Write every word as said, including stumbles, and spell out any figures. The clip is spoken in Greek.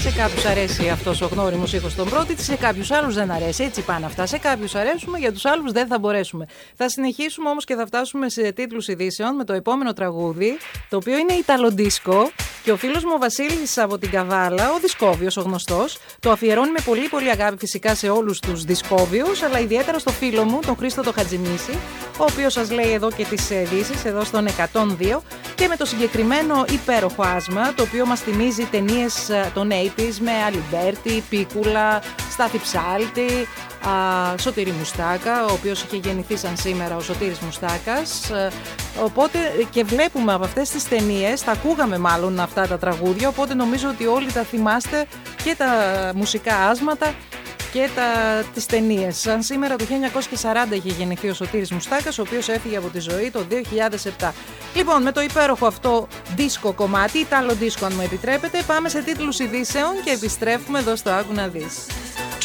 Σε κάποιους αρέσει αυτός ο γνώριμος ήχος των Prodigy, σε κάποιους άλλους δεν αρέσει. Έτσι πάνε αυτά. Σε κάποιους αρέσουμε, για τους άλλους δεν θα μπορέσουμε. Θα συνεχίσουμε όμως και θα φτάσουμε σε τίτλους ειδήσεων με το επόμενο τραγούδι, το οποίο είναι Ιταλοντίσκο. Και ο φίλος μου ο Βασίλης από την Καβάλα, ο Δισκόβιος, ο γνωστός, το αφιερώνει με πολύ πολύ αγάπη φυσικά σε όλους τους Δισκόβιους, αλλά ιδιαίτερα στο φίλο μου, τον Χρήστο το Χατζημίση, ο οποίος σας λέει εδώ και τις ειδήσεις, εδώ στον εκατόν δύο, και με το συγκεκριμένο υπέροχο άσμα, το οποίο μας θυμίζει ταινίες των ογδόντα με Αλιμπέρτη, Πίκουλα, Στάθη Ψάλτη, Α, Σωτήρη Μουστάκα, ο οποίος είχε γεννηθεί σαν σήμερα ο Σωτήρης Μουστάκας. Οπότε και βλέπουμε από αυτές τις ταινίες, τα ακούγαμε μάλλον αυτά τα τραγούδια, οπότε νομίζω ότι όλοι τα θυμάστε και τα μουσικά άσματα και τα, τις ταινίες. Σαν σήμερα το χίλια εννιακόσια σαράντα είχε γεννηθεί ο Σωτήρης Μουστάκας, ο οποίος έφυγε από τη ζωή το δύο χιλιάδες επτά. Λοιπόν, με το υπέροχο αυτό δίσκο κομμάτι, Ιταλο δίσκο αν μου επιτρέπετε, πάμε σε τίτλους ειδήσεων και επιστρέφουμε εδώ στο Άκου να δεις.